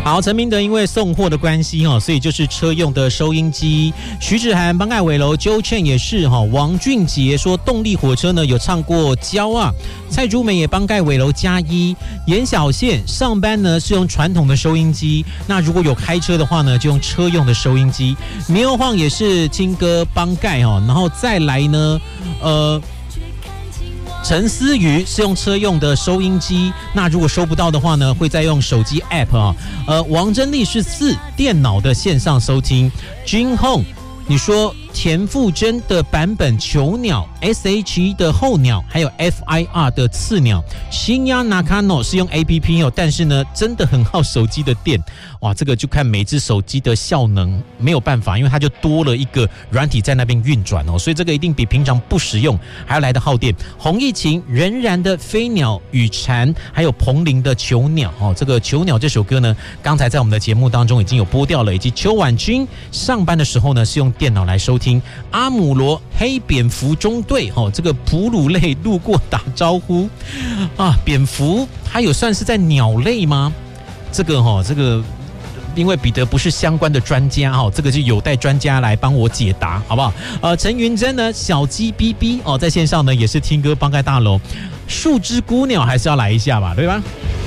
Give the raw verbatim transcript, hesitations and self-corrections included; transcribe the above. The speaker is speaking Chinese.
好，陈明德因为送货的关系哦，所以就是车用的收音机。徐志涵、帮盖尾楼、周倩也是哈。王俊杰说动力火车呢有唱过骄啊。蔡竹美也帮盖尾楼加一。严小宪上班呢是用传统的收音机，那如果有开车的话呢，就用车用的收音机。猕猴晃也是听歌帮盖哈，然后再来呢，呃。陈思瑜是用车用的收音机，那如果收不到的话呢，会再用手机 App 啊。呃，王真丽是四电脑的线上收听。Jin Hong， 你说田馥甄的版本囚鸟 ，S H E 的候鸟，还有 F I R 的刺鸟。新亚 Nakano 是用 A P P 哦，但是呢，真的很耗手机的电。哇，这个就看每只手机的效能，没有办法，因为它就多了一个软体在那边运转哦，所以这个一定比平常不实用还要来的耗电。洪逸晴仍然的飞鸟与蝉，还有彭羚的囚鸟哦，这个囚鸟这首歌呢，刚才在我们的节目当中已经有播掉了，以及邱婉君上班的时候呢是用电脑来收听。阿姆罗黑蝙蝠中队哦，这个哺乳类路过打招呼啊，蝙蝠它有算是在鸟类吗？这个哈、哦，这个。因为彼得不是相关的专家哈，这个就有待专家来帮我解答，好不好？呃，陈云珍呢，小鸡哔哔哦，在线上呢也是听歌帮盖大楼，树枝孤鸟还是要来一下吧，对吧？